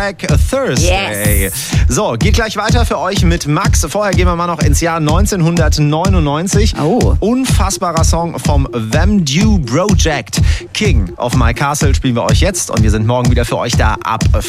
Thursday. Yes. So, geht gleich weiter für euch mit Max. Vorher gehen wir mal noch ins Jahr 1999. Oh. Unfassbarer Song vom Them Dew Project. King of My Castle spielen wir euch jetzt und wir sind morgen wieder für euch da ab